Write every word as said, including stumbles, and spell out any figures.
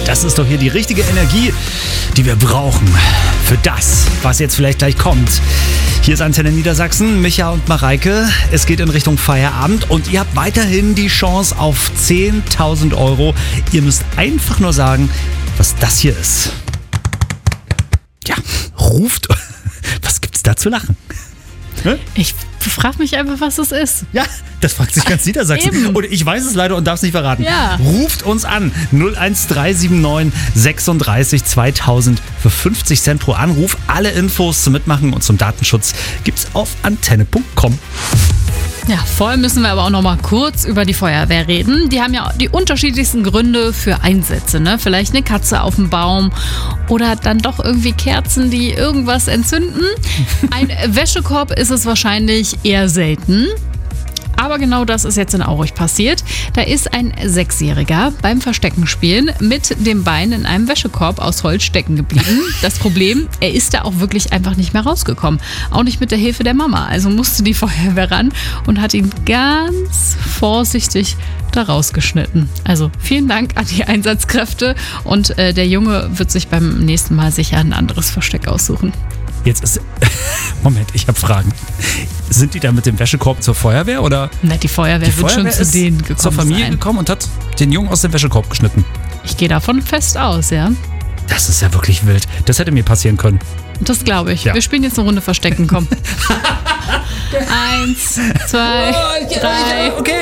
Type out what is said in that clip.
Das ist doch hier die richtige Energie, die wir brauchen für das, was jetzt vielleicht gleich kommt. Hier ist Antenne Niedersachsen, Micha und Mareike. Es geht in Richtung Feierabend und ihr habt weiterhin die Chance auf zehntausend Euro. Ihr müsst einfach nur sagen, was das hier ist. Ja, ruft. Was gibt's da zu lachen? Hä? Ich frage mich einfach, was es ist. Ja, das fragt sich ganz Niedersachsen. Eben. Und ich weiß es leider und darf es nicht verraten. Ja. Ruft uns an. null eins drei sieben neun sechsunddreißig zweitausend für fünfzig Cent pro Anruf. Alle Infos zum Mitmachen und zum Datenschutz gibt's auf antenne punkt com. Ja, vorher müssen wir aber auch noch mal kurz über die Feuerwehr reden. Die haben ja die unterschiedlichsten Gründe für Einsätze, ne? Vielleicht eine Katze auf dem Baum oder dann doch irgendwie Kerzen, die irgendwas entzünden. Ein Wäschekorb ist es wahrscheinlich eher selten. Aber genau das ist jetzt in Aurich passiert. Da ist ein Sechsjähriger beim Versteckenspielen mit dem Bein in einem Wäschekorb aus Holz stecken geblieben. Das Problem, er ist da auch wirklich einfach nicht mehr rausgekommen. Auch nicht mit der Hilfe der Mama. Also musste die Feuerwehr ran und hat ihn ganz vorsichtig da rausgeschnitten. Also vielen Dank an die Einsatzkräfte und äh, der Junge wird sich beim nächsten Mal sicher ein anderes Versteck aussuchen. Jetzt ist... Moment, ich habe Fragen. Sind die da mit dem Wäschekorb zur Feuerwehr oder? Na, die Feuerwehr Die wird Feuerwehr schon zu denen gekommen zur Familie sein. gekommen und hat den Jungen aus dem Wäschekorb geschnitten. Ich gehe davon fest aus, ja. Das ist ja wirklich wild. Das hätte mir passieren können. Das glaube ich. Ja. Wir spielen jetzt eine Runde Verstecken, komm. Eins, zwei, drei. Okay.